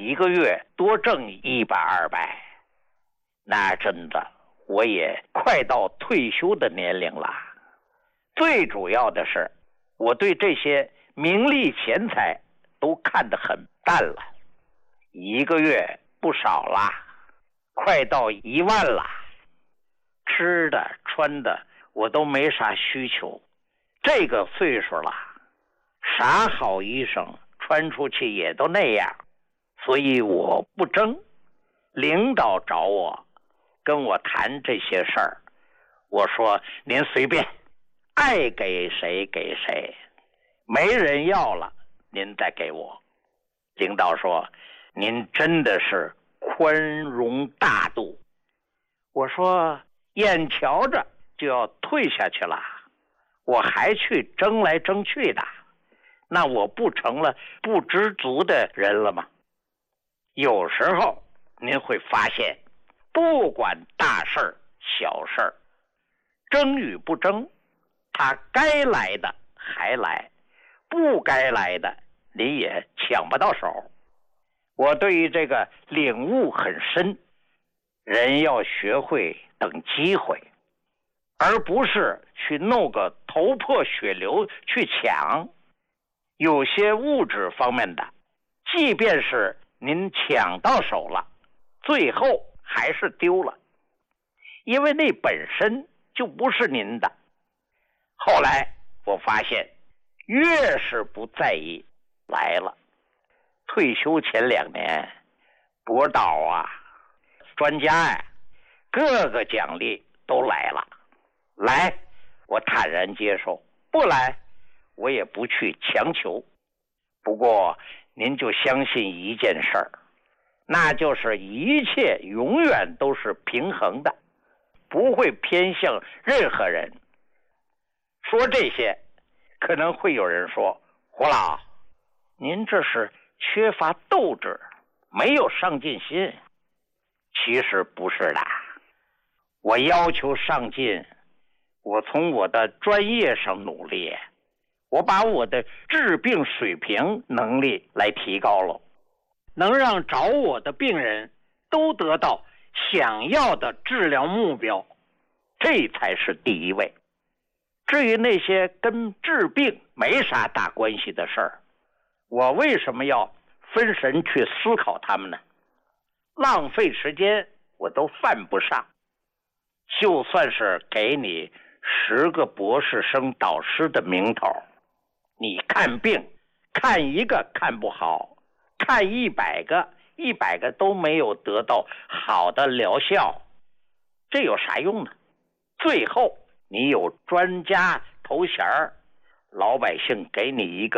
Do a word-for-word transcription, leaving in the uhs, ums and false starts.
一个月多挣一百二百，那真的我也快到退休的年龄了。最主要的是，我对这些名利钱财都看得很淡了，一个月不少啦，快到一万了。吃的穿的我都没啥需求，这个岁数了，啥好衣裳穿出去也都那样，所以我不争。领导找我跟我谈这些事儿，我说您随便，爱给谁给谁，没人要了您再给我。领导说您真的是宽容大度。我说眼瞧着就要退下去了，我还去争来争去的，那我不成了不知足的人了吗？有时候您会发现，不管大事儿小事儿，争与不争，他该来的还来，不该来的你也抢不到手。我对于这个领悟很深，人要学会等机会，而不是去弄个头破血流去抢。有些物质方面的，即便是您抢到手了，最后还是丢了，因为那本身就不是您的。后来我发现，越是不在意，来了。退休前两年，博导啊，专家呀、啊，各个奖励都来了。来，我坦然接受；不来，我也不去强求。不过，您就相信一件事儿，那就是一切永远都是平衡的，不会偏向任何人。说这些，可能会有人说，胡老，您这是缺乏斗志，没有上进心。其实不是的，我要求上进，我从我的专业上努力，我把我的治病水平能力来提高了，能让找我的病人都得到想要的治疗目标，这才是第一位。至于那些跟治病没啥大关系的事儿，我为什么要分神去思考他们呢？浪费时间我都犯不上。就算是给你十个博士生导师的名头，你看病看一个看不好，看一百个一百个都没有得到好的疗效，这有啥用呢？最后你有专家头衔，老百姓给你一个